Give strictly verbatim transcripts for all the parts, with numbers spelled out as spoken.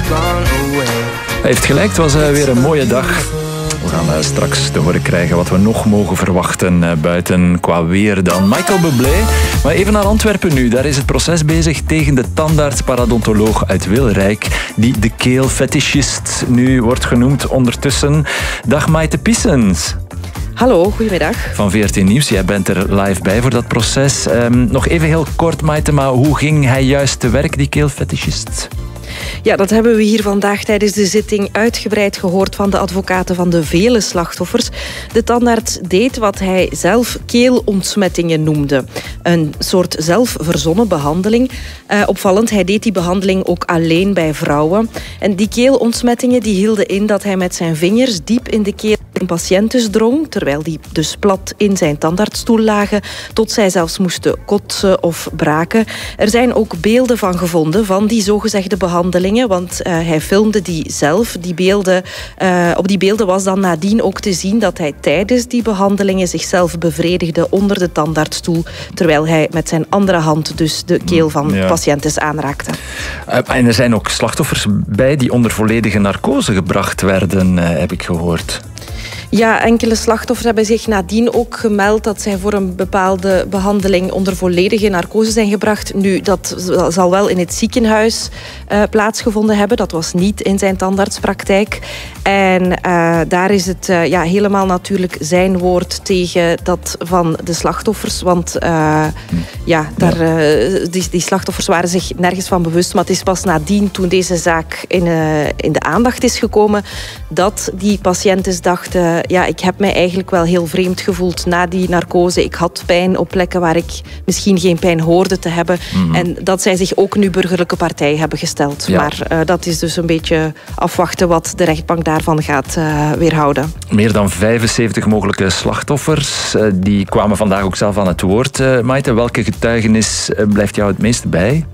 gone away. Hij heeft gelijk, het was uh, weer een mooie dag. We gaan uh, straks te horen krijgen wat we nog mogen verwachten uh, buiten qua weer dan. Michael Bublé. Maar even naar Antwerpen nu. Daar is het proces bezig tegen de tandarts-paradontoloog uit Wilrijk, die de keelfetischist nu wordt genoemd ondertussen. Dag Maite Piessens. Hallo, goedemiddag. Van V R T Nieuws, jij bent er live bij voor dat proces. Um, nog even heel kort, Maite, maar hoe ging hij juist te werk, die keelfetischist? Ja, dat hebben we hier vandaag tijdens de zitting uitgebreid gehoord van de advocaten van de vele slachtoffers. De tandarts deed wat hij zelf keelontsmettingen noemde. Een soort zelfverzonnen behandeling. Uh, opvallend, hij deed die behandeling ook alleen bij vrouwen. En die keelontsmettingen die hielden in dat hij met zijn vingers diep in de keel een patiënt dus drong, terwijl die dus plat in zijn tandartsstoel lagen, tot zij zelfs moesten kotsen of braken. Er zijn ook beelden van gevonden van die zogezegde behandelingen, want uh, hij filmde die zelf. Die beelden, uh, op die beelden was dan nadien ook te zien dat hij tijdens die behandelingen zichzelf bevredigde onder de tandartsstoel, terwijl hij met zijn andere hand dus de keel van ja. patiënten aanraakte. Uh, en er zijn ook slachtoffers bij die onder volledige narcose gebracht werden, uh, heb ik gehoord. Ja, enkele slachtoffers hebben zich nadien ook gemeld dat zij voor een bepaalde behandeling onder volledige narcose zijn gebracht. Nu, dat zal wel in het ziekenhuis uh, plaatsgevonden hebben. Dat was niet in zijn tandartspraktijk. En uh, daar is het uh, ja, helemaal natuurlijk zijn woord tegen dat van de slachtoffers. Want uh, ja, daar, uh, die, die slachtoffers waren zich nergens van bewust. Maar het is pas nadien, toen deze zaak in, uh, in de aandacht is gekomen, dat die patiënten dachten, ja, ik heb mij eigenlijk wel heel vreemd gevoeld na die narcose. Ik had pijn op plekken waar ik misschien geen pijn hoorde te hebben. Mm-hmm. En dat zij zich ook nu burgerlijke partij hebben gesteld. Ja. Maar uh, dat is dus een beetje afwachten wat de rechtbank daarvan gaat uh, weerhouden. Meer dan vijfenzeventig mogelijke slachtoffers. Uh, die kwamen vandaag ook zelf aan het woord. Uh, Maite, welke getuigenis uh, blijft jou het meeste bij?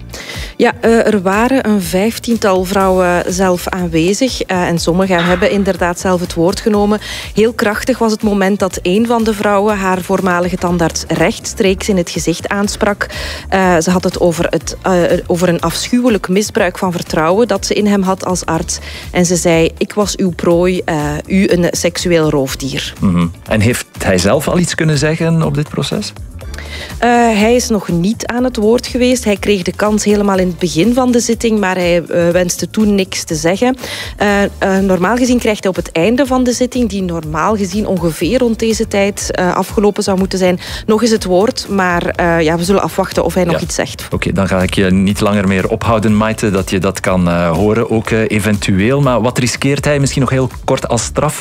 Ja, er waren een vijftiental vrouwen zelf aanwezig. En sommigen hebben inderdaad zelf het woord genomen. Heel krachtig was het moment dat een van de vrouwen haar voormalige tandarts rechtstreeks in het gezicht aansprak. Uh, ze had het over, het uh, over een afschuwelijk misbruik van vertrouwen dat ze in hem had als arts. En ze zei, ik was uw prooi, uh, u een seksueel roofdier. Mm-hmm. En heeft hij zelf al iets kunnen zeggen op dit proces? Uh, hij is nog niet aan het woord geweest. Hij kreeg de kans helemaal in het begin van de zitting, maar hij uh, wenste toen niks te zeggen. Uh, uh, normaal gezien krijgt hij op het einde van de zitting, die normaal gezien ongeveer rond deze tijd uh, afgelopen zou moeten zijn, nog eens het woord. Maar uh, ja, we zullen afwachten of hij nog ja. iets zegt. Oké, okay, dan ga ik je niet langer meer ophouden, Maite, dat je dat kan uh, horen, ook uh, eventueel. Maar wat riskeert hij misschien nog heel kort als straf?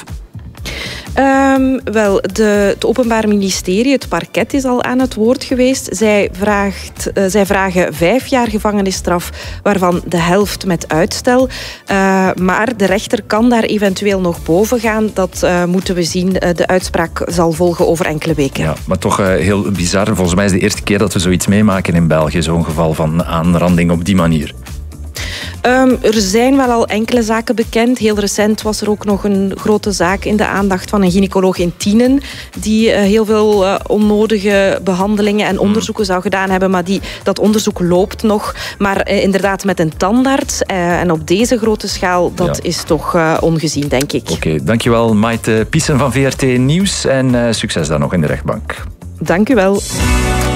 Um, wel, de, het Openbaar Ministerie, het parket, is al aan het woord geweest. Zij, vraagt, uh, zij vragen vijf jaar gevangenisstraf, waarvan de helft met uitstel. Uh, maar de rechter kan daar eventueel nog boven gaan. Dat uh, moeten we zien. Uh, de uitspraak zal volgen over enkele weken. Ja, maar toch uh, heel bizar. Volgens mij is het de eerste keer dat we zoiets meemaken in België. Zo'n geval van aanranding op die manier. Um, er zijn wel al enkele zaken bekend. Heel recent was er ook nog een grote zaak in de aandacht van een gynaecoloog in Tienen, die uh, heel veel uh, onnodige behandelingen en onderzoeken zou gedaan hebben. Maar die, dat onderzoek loopt nog. Maar uh, inderdaad met een tandarts uh, en op deze grote schaal, dat ja. is toch uh, ongezien, denk ik. Oké, okay, dankjewel Maite Piessens van V R T Nieuws. En uh, succes dan nog in de rechtbank. Dank u wel.